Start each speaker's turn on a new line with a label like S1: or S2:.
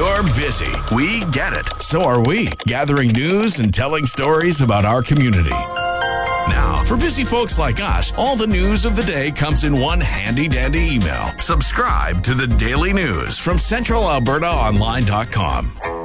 S1: You're busy. We get it. So are we, gathering news and telling stories about our community. Now, for busy folks like us, all the news of the day comes in one handy-dandy email. Subscribe to the Daily News from CentralAlbertaOnline.com.